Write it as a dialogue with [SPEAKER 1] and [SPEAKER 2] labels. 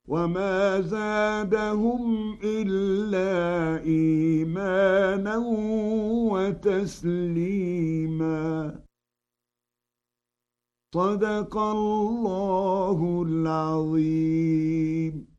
[SPEAKER 1] وما زادهم إلا إيمانا وتسليما. صدق الله العظيم.